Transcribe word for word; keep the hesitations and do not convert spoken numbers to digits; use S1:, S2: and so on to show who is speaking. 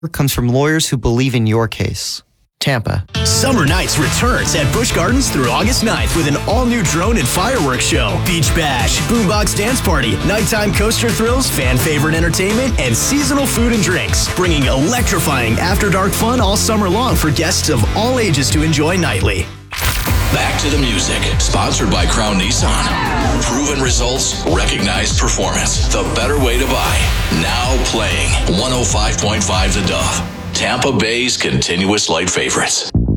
S1: comes from lawyers who believe in your case. Tampa.
S2: Summer Nights returns at Busch Gardens through August ninth with an all-new drone and fireworks show, beach bash, boombox dance party, nighttime coaster thrills, fan favorite entertainment, and seasonal food and drinks, bringing electrifying after-dark fun all summer long for guests of all ages to enjoy nightly.
S3: Back to the music, sponsored by Crown Nissan. Proven results, recognized performance, the better way to buy. Now playing one oh five point five The Dove, Tampa Bay's continuous light favorites.